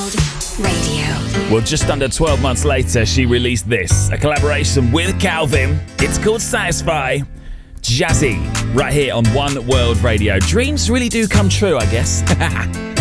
Radio. Well, just under 12 months later, she released this, a collaboration with Calvin. It's called Satisfy. Jazzy, right here on One World Radio. Dreams really do come true, I guess.